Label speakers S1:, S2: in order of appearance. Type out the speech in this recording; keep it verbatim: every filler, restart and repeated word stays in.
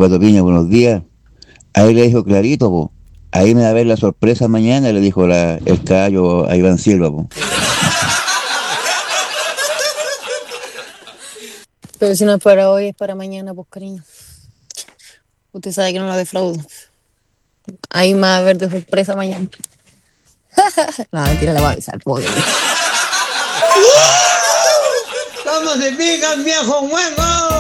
S1: Pato Piña, buenos días. Ahí le dijo clarito, po. Ahí me va a ver la sorpresa mañana, le dijo la, el caballo a Iván Silva, po.
S2: Pero si no es para hoy, es para mañana, pues cariño. Usted sabe que no la defraudo. Ahí me va a ver de sorpresa mañana. No, mentira, le voy a avisar, pobre.
S3: ¿Cómo se pica el viejo huevo?